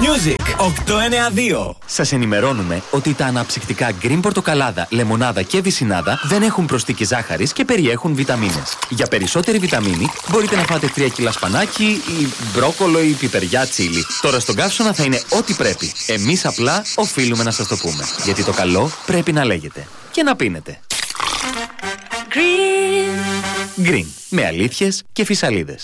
Music 892. Σας ενημερώνουμε ότι τα αναψυκτικά Green πορτοκαλάδα, λεμονάδα και βυσσινάδα δεν έχουν προσθήκη ζάχαρης και περιέχουν βιταμίνες. Για περισσότερη βιταμίνη μπορείτε να φάτε 3 κιλά σπανάκι ή μπρόκολο ή πιπεριά τσίλι. Τώρα στον καύσωνα θα είναι ό,τι πρέπει. Εμείς απλά οφείλουμε να σας το πούμε. Γιατί το καλό πρέπει να λέγεται. Και να πίνετε. Green. Με αλήθειες και φυσαλίδες.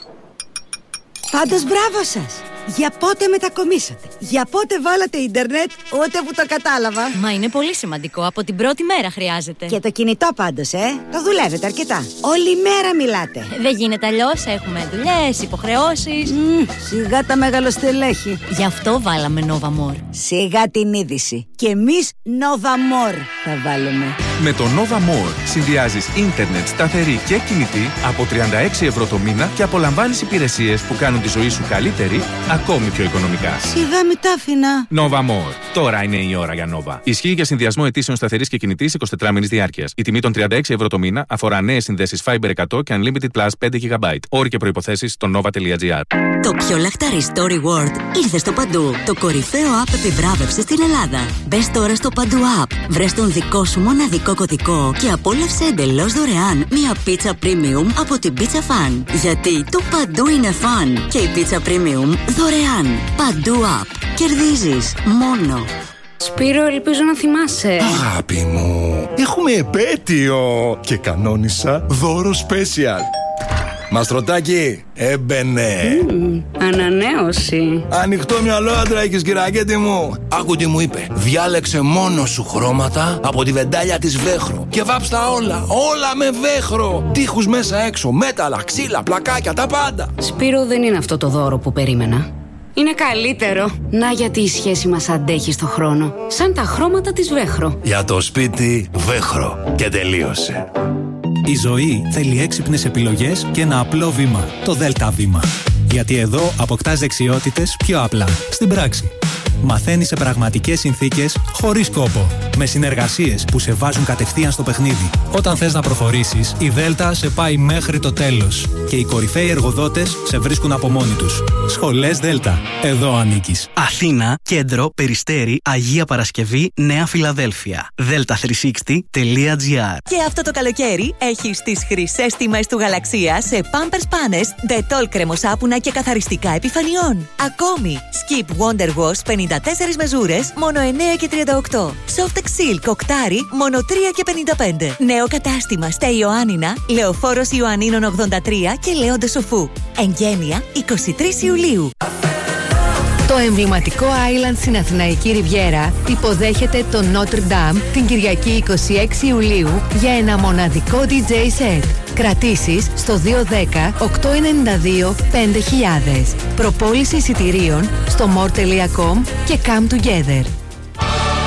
Πάντως μπράβο σας! Για πότε μετακομίσατε? Για πότε βάλατε ίντερνετ? Ούτε που το κατάλαβα. Μα είναι πολύ σημαντικό. Από την πρώτη μέρα χρειάζεται. Και το κινητό πάντως, το δουλεύετε αρκετά. Όλη μέρα μιλάτε. Δεν γίνεται αλλιώς. Έχουμε δουλειές, υποχρεώσεις. Σιγά τα μεγαλοστελέχη. Γι' αυτό βάλαμε Nova More. Σιγά την είδηση. Και εμείς Nova More θα βάλουμε. Με το Nova More συνδυάζεις ίντερνετ σταθερή και κινητή από 36 ευρώ το μήνα και απολαμβάνεις υπηρεσίες που κάνουν τη ζωή σου καλύτερη, ακόμη πιο οικονομικά. Σιγά μην τα άφηνα. Nova More. Τώρα είναι η ώρα για Nova. Ισχύει για συνδυασμό αιτήσεων σταθερής και κινητής 24 μήνες διάρκειας. Η τιμή των 36 ευρώ το μήνα αφορά νέες συνδέσεις Fiber 100 και Unlimited Plus 5 GB. Όροι και προϋποθέσεις στο nova.gr. Το πιο λαχταριστό reward ήρθε στο Παντού. Το κορυφαίο app επιβράβευσης στην Ελλάδα. Μπες τώρα στο Παντού app. Βρες τον δικό σου μοναδικό κωδικό και απόλαυσε εντελώς δωρεάν μια πίτσα premium από την Pizza Fan. Γιατί το Παντού είναι fun και η πίτσα premium δωρεάν. Παντού app. Κερδίζεις μόνο. Σπύρο, ελπίζω να θυμάσαι. Αγάπη μου, έχουμε επέτειο και κανόνισα δώρο special. Μαστρωτάκι, έμπαινε. Ανανέωση. Ανοιχτό μυαλό άντρα έχεις, κυρακέτη μου. Άκου τι μου είπε. Διάλεξε μόνο σου χρώματα από τη βεντάλια της Βέχρο και βάψτα όλα, όλα με Βέχρο. Τείχους μέσα έξω, μέταλλα, ξύλα, πλακάκια, τα πάντα. Σπύρο, δεν είναι αυτό το δώρο που περίμενα. Είναι καλύτερο. Να γιατί η σχέση μας αντέχει στο χρόνο. Σαν τα χρώματα της Βέχρο. Για το σπίτι Βέχρο. Και τελείωσε. Η ζωή θέλει έξυπνες επιλογές και ένα απλό βήμα. Το ΔΕΛΤΑ βήμα. Γιατί εδώ αποκτάς δεξιότητες πιο απλά. Στην πράξη. Μαθαίνεις σε πραγματικές συνθήκες, χωρίς κόπο. Με συνεργασίες που σε βάζουν κατευθείαν στο παιχνίδι. Όταν θες να προχωρήσεις, η ΔΕΛΤΑ σε πάει μέχρι το τέλος. Και οι κορυφαίοι εργοδότες σε βρίσκουν από μόνοι τους. Σχολές ΔΕΛΤΑ. Εδώ ανήκεις. Αθήνα, Κέντρο, Περιστέρι, Αγία Παρασκευή, Νέα Φιλαδέλφια. delta360.gr. Και αυτό το καλοκαίρι έχεις τις χρυσές τιμές του Γαλαξία σε Pampers Panes, Dettol κρεμοσάπουνα και καθαριστικά επιφανειών. Ακόμη, Skip Wonder Wash 54 μεζούρες, μόνο 9 και 38. Soft Exil Κοκτάρι, μόνο 3 και 55. Νέο κατάστημα στα Ιωάννινα, Λεωφόρος Ιωαννίνων 83 και Λέοντε Σοφού. Εγγένεια 23 Ιουλίου. Το εμβληματικό Island στην Αθηναϊκή Ριβιέρα υποδέχεται το Notre Dame την Κυριακή 26 Ιουλίου για ένα μοναδικό DJ set. Κρατήσεις στο 210-892-5000. Προπόληση εισιτηρίων στο more.com και come together.